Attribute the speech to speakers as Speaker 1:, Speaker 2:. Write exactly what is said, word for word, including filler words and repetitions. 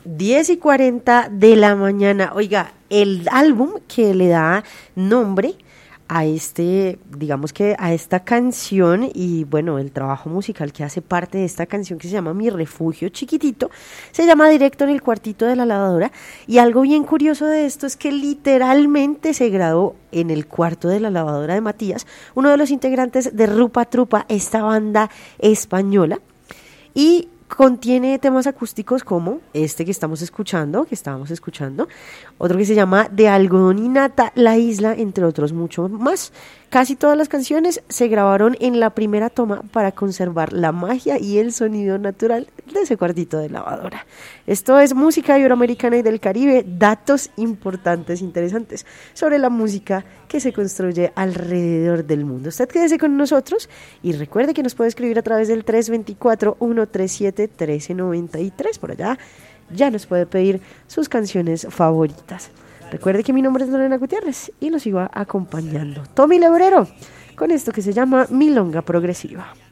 Speaker 1: diez y cuarenta de la mañana. Oiga, el álbum que le da nombre a este, digamos que a esta canción y bueno, el trabajo musical que hace parte de esta canción que se llama Mi Refugio Chiquitito, se llama Directo en el Cuartito de la Lavadora, y algo bien curioso de esto es que literalmente se grabó en el cuarto de la lavadora de Matías, uno de los integrantes de Rupa Trupa, esta banda española, y contiene temas acústicos como este que estamos escuchando, que estábamos escuchando, otro que se llama De Algodón y Nata, La Isla, entre otros muchos más. Casi todas las canciones se grabaron en la primera toma para conservar la magia y el sonido natural de ese cuartito de lavadora. Esto es música iberoamericana y del Caribe, datos importantes, interesantes sobre la música que se construye alrededor del mundo. Usted quédese con nosotros y recuerde que nos puede escribir a través del tres dos cuatro, uno tres siete, uno tres nueve tres. Por allá ya nos puede pedir sus canciones favoritas. Recuerde que mi nombre es Lorena Gutiérrez y los sigo acompañando. Tommy Lebrero con esto que se llama Milonga Progresiva.